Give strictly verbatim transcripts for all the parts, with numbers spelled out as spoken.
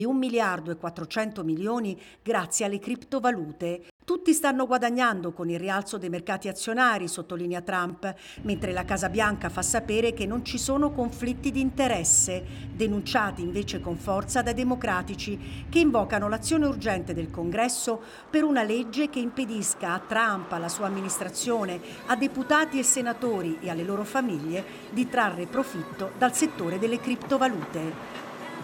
un miliardo e quattrocento milioni grazie alle criptovalute. Tutti stanno guadagnando con il rialzo dei mercati azionari, sottolinea Trump, mentre la Casa Bianca fa sapere che non ci sono conflitti di interesse, denunciati invece con forza dai democratici, che invocano l'azione urgente del Congresso per una legge che impedisca a Trump, alla sua amministrazione, a deputati e senatori e alle loro famiglie di trarre profitto dal settore delle criptovalute.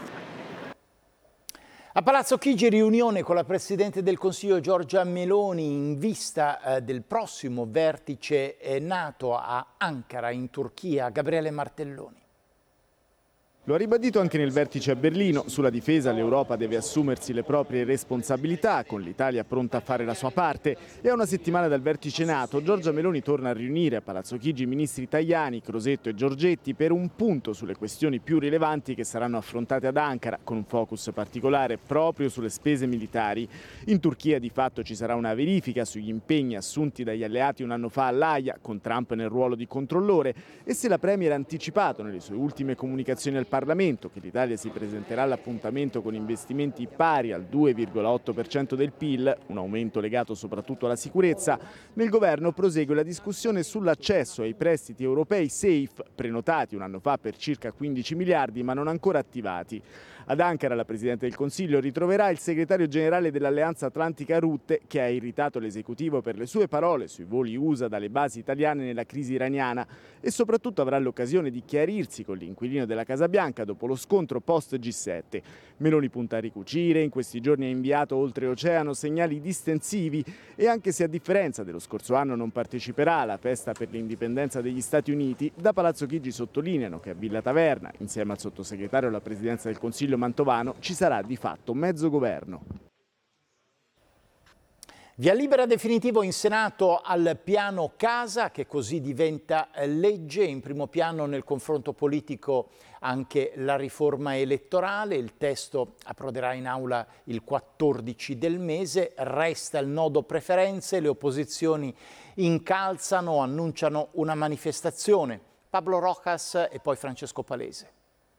A Palazzo Chigi riunione con la Presidente del Consiglio Giorgia Meloni in vista eh, del prossimo vertice eh, NATO a Ankara in Turchia. Gabriele Martelloni. Lo ha ribadito anche nel vertice a Berlino. Sulla difesa l'Europa deve assumersi le proprie responsabilità, con l'Italia pronta a fare la sua parte. E a una settimana dal vertice NATO, Giorgia Meloni torna a riunire a Palazzo Chigi i ministri Tajani, Crosetto e Giorgetti per un punto sulle questioni più rilevanti che saranno affrontate ad Ankara, con un focus particolare proprio sulle spese militari. In Turchia di fatto ci sarà una verifica sugli impegni assunti dagli alleati un anno fa all'Aia, con Trump nel ruolo di controllore, e se la Premier ha anticipato nelle sue ultime comunicazioni al Parlamento che l'Italia si presenterà all'appuntamento con investimenti pari al due virgola otto per cento del P I L, un aumento legato soprattutto alla sicurezza, nel governo prosegue la discussione sull'accesso ai prestiti europei SAFE, prenotati un anno fa per circa quindici miliardi ma non ancora attivati. Ad Ankara la Presidente del Consiglio ritroverà il segretario generale dell'Alleanza Atlantica Rutte, che ha irritato l'esecutivo per le sue parole sui voli U S A dalle basi italiane nella crisi iraniana, e soprattutto avrà l'occasione di chiarirsi con l'inquilino della Casa Bianca dopo lo scontro post G sette. Meloni punta a ricucire, in questi giorni ha inviato oltreoceano segnali distensivi e anche se a differenza dello scorso anno non parteciperà alla festa per l'indipendenza degli Stati Uniti, da Palazzo Chigi sottolineano che a Villa Taverna, insieme al sottosegretario alla Presidenza del Consiglio Mantovano, ci sarà di fatto mezzo governo. Via libera definitivo in Senato al piano casa, che così diventa legge. In primo piano nel confronto politico anche la riforma elettorale. Il testo approderà in aula il quattordici del mese. Resta il nodo preferenze. Le opposizioni incalzano, annunciano una manifestazione. Pablo Rojas e poi Francesco Palese.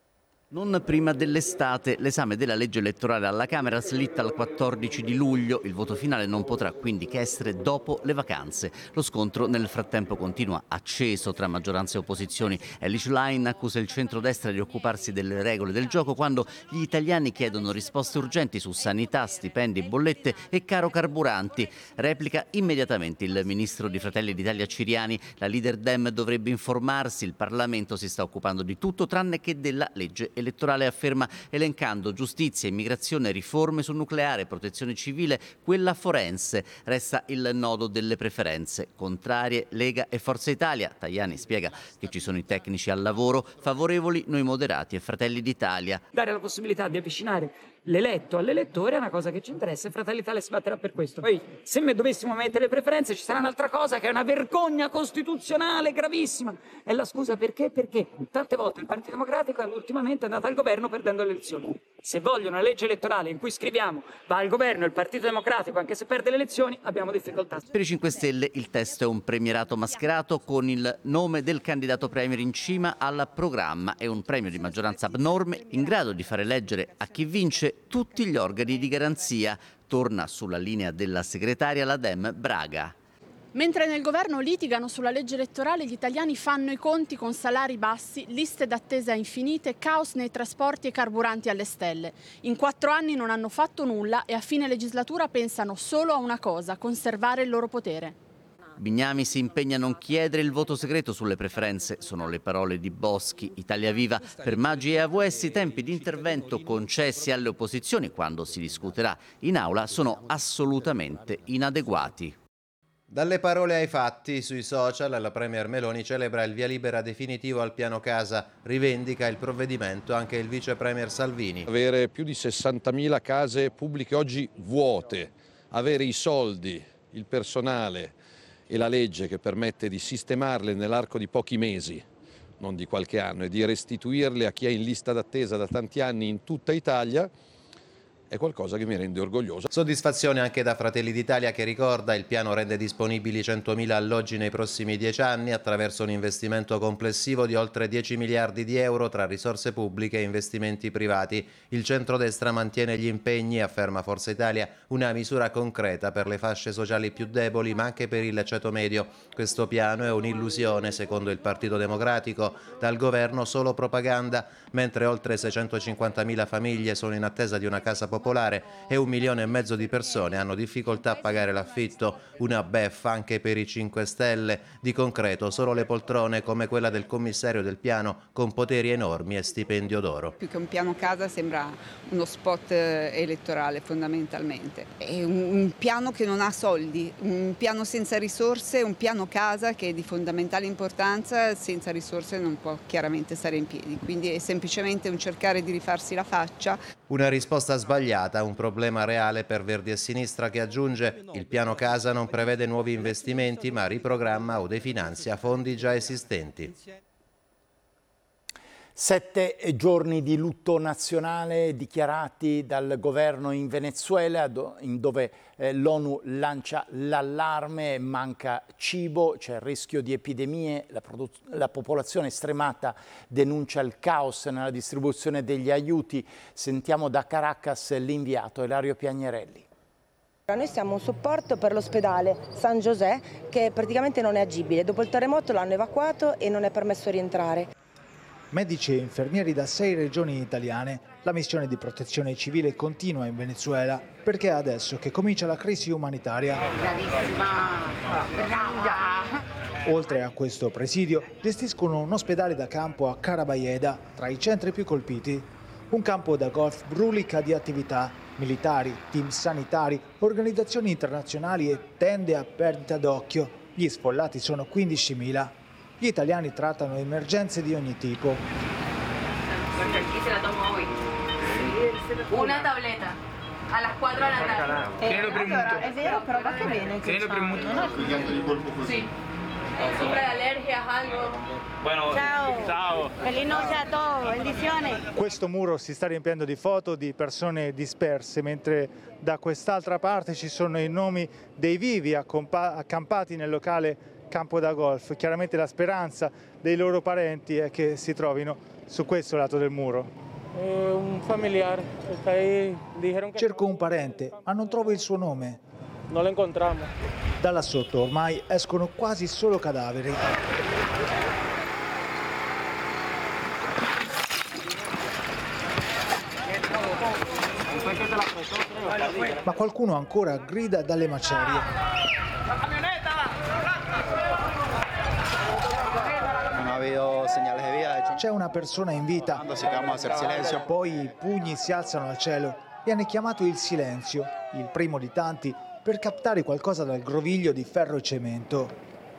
Non prima dell'estate, l'esame della legge elettorale alla Camera slitta al quattordici di luglio. Il voto finale non potrà quindi che essere dopo le vacanze. Lo scontro nel frattempo continua acceso tra maggioranza e opposizioni. Elly Schlein accusa il centrodestra di occuparsi delle regole del gioco quando gli italiani chiedono risposte urgenti su sanità, stipendi, bollette e caro carburanti. Replica immediatamente il ministro di Fratelli d'Italia Ciriani. La leader Dem dovrebbe informarsi, il Parlamento si sta occupando di tutto tranne che della legge elettorale, afferma, elencando giustizia, immigrazione, riforme sul nucleare, protezione civile, quella forense. Resta il nodo delle preferenze. Contrarie Lega e Forza Italia. Tajani spiega che ci sono i tecnici al lavoro, favorevoli noi moderati e Fratelli d'Italia. Dare la possibilità di avvicinare l'eletto all'elettore è una cosa che ci interessa e Fratelli d'Italia si batterà per questo. Poi, se me dovessimo mettere le preferenze, ci sarà un'altra cosa che è una vergogna costituzionale gravissima. È la scusa perché? Perché tante volte il Partito Democratico ultimamente è andato al governo perdendo le elezioni. Se voglio una legge elettorale in cui scriviamo va al governo il Partito Democratico anche se perde le elezioni, abbiamo difficoltà. Per i cinque Stelle il testo è un premierato mascherato con il nome del candidato premier in cima al programma. È un premio di maggioranza abnorme in grado di far eleggere a chi vince tutti gli organi di garanzia. Torna sulla linea della segretaria la Dem Braga. Mentre nel governo litigano sulla legge elettorale, gli italiani fanno i conti con salari bassi, liste d'attesa infinite, caos nei trasporti e carburanti alle stelle. In quattro anni non hanno fatto nulla e a fine legislatura pensano solo a una cosa: conservare il loro potere. Bignami si impegna a non chiedere il voto segreto sulle preferenze, sono le parole di Boschi. Italia Viva: per Maggi e A V S i tempi di intervento concessi alle opposizioni quando si discuterà in aula sono assolutamente inadeguati. Dalle parole ai fatti, sui social la Premier Meloni celebra il via libera definitivo al piano casa, rivendica il provvedimento anche il vice Premier Salvini. Avere più di sessantamila case pubbliche oggi vuote, avere i soldi, il personale e la legge che permette di sistemarle nell'arco di pochi mesi, non di qualche anno, e di restituirle a chi è in lista d'attesa da tanti anni in tutta Italia, è qualcosa che mi rende orgoglioso. Soddisfazione anche da Fratelli d'Italia, che ricorda il piano rende disponibili centomila alloggi nei prossimi dieci anni attraverso un investimento complessivo di oltre dieci miliardi di euro tra risorse pubbliche e investimenti privati. Il centrodestra mantiene gli impegni, afferma Forza Italia, una misura concreta per le fasce sociali più deboli ma anche per il ceto medio. Questo piano è un'illusione, secondo il Partito Democratico, dal governo solo propaganda, mentre oltre seicentocinquantamila famiglie sono in attesa di una casa popolare e un milione e mezzo di persone hanno difficoltà a pagare l'affitto. Una beffa anche per i cinque Stelle. Di concreto solo le poltrone come quella del commissario del piano con poteri enormi e stipendio d'oro. Più che un piano casa sembra uno spot elettorale fondamentalmente. È un piano che non ha soldi, un piano senza risorse, un piano casa che è di fondamentale importanza, senza risorse non può chiaramente stare in piedi. Quindi è semplicemente un cercare di rifarsi la faccia. Una risposta sbagliata, un problema reale per Verdi e Sinistra, che aggiunge: il piano casa non prevede nuovi investimenti ma riprogramma o definanzia fondi già esistenti. Sette giorni di lutto nazionale dichiarati dal governo in Venezuela, in dove eh, l'ONU lancia l'allarme, manca cibo, c'è il rischio di epidemie, la, la popolazione stremata denuncia il caos nella distribuzione degli aiuti. Sentiamo da Caracas l'inviato Ilario Piagnerelli. Noi siamo un supporto per l'ospedale San José, che praticamente non è agibile. Dopo il terremoto l'hanno evacuato e non è permesso rientrare. Medici e infermieri da sei regioni italiane, la missione di protezione civile continua in Venezuela perché è adesso che comincia la crisi umanitaria. Oltre a questo presidio, gestiscono un ospedale da campo a Carabayeda, tra i centri più colpiti. Un campo da golf brulica di attività, militari, team sanitari, organizzazioni internazionali e tende a perdita d'occhio. Gli sfollati sono quindicimila. Gli italiani trattano emergenze di ogni tipo. Una tabletta a las quattro della tarde. Tienilo premuto. È vero, però va che bene. Tienilo premuto. Sì. Sufre de alergias, algo. Bueno, ciao. Ciao. Feliz noche a todos, bendizioni. Questo muro si sta riempiendo di foto di persone disperse, mentre da quest'altra parte ci sono i nomi dei vivi accampati nel locale campo da golf. Chiaramente la speranza dei loro parenti è che si trovino su questo lato del muro. Eh, un familiare. Cerco un parente, ma non trovo il suo nome. Non lo incontriamo. Da là sotto ormai escono quasi solo cadaveri. Ma qualcuno ancora grida dalle macerie. C'è una persona in vita, poi i pugni si alzano al cielo e hanno chiamato il silenzio, il primo di tanti, per captare qualcosa dal groviglio di ferro e cemento.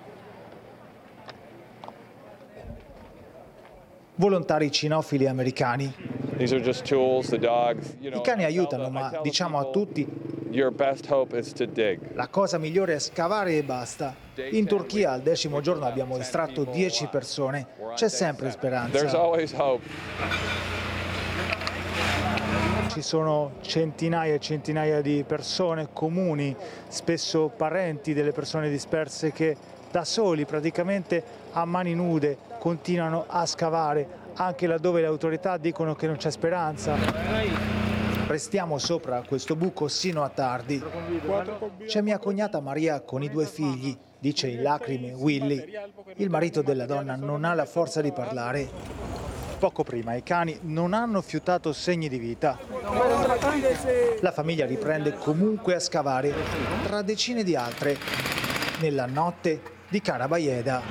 Volontari cinofili americani. I cani aiutano, ma diciamo a tutti la cosa migliore è scavare e basta. In Turchia al decimo giorno abbiamo estratto dieci persone. C'è sempre speranza. Ci sono centinaia e centinaia di persone comuni, spesso parenti delle persone disperse, che da soli, praticamente a mani nude, continuano a scavare, anche laddove le autorità dicono che non c'è speranza. Restiamo sopra questo buco sino a tardi. C'è mia cognata Maria con i due figli, dice in lacrime Willy. Il marito della donna non ha la forza di parlare. Poco prima i cani non hanno fiutato segni di vita. La famiglia riprende comunque a scavare, tra decine di altre, nella notte di Carabayeda.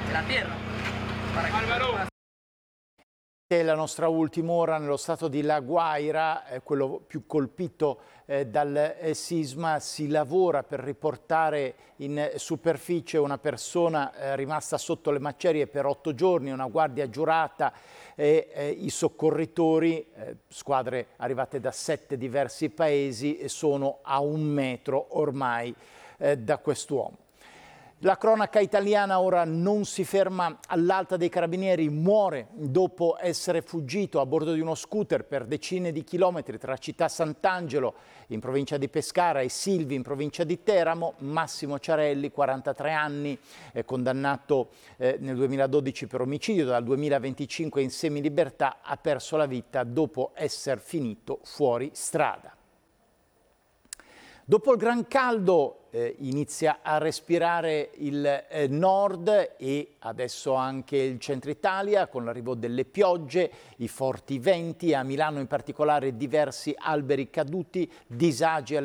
È la nostra ultima ora nello stato di La Guaira, eh, quello più colpito eh, dal eh, sisma. Si lavora per riportare in superficie una persona eh, rimasta sotto le macerie per otto giorni, una guardia giurata e eh, i soccorritori, eh, squadre arrivate da sette diversi paesi, e sono a un metro ormai eh, da quest'uomo. La cronaca italiana ora non si ferma all'Alta dei Carabinieri, muore dopo essere fuggito a bordo di uno scooter per decine di chilometri tra Città Sant'Angelo in provincia di Pescara e Silvi in provincia di Teramo. Massimo Ciarelli, quarantatré anni, è condannato eh, nel duemiladodici per omicidio, dal duemilaventicinque in semilibertà, ha perso la vita dopo essere finito fuori strada. Dopo il gran caldo eh, inizia a respirare il eh, nord e adesso anche il centro Italia con l'arrivo delle piogge, i forti venti, a Milano in particolare diversi alberi caduti, disagi alle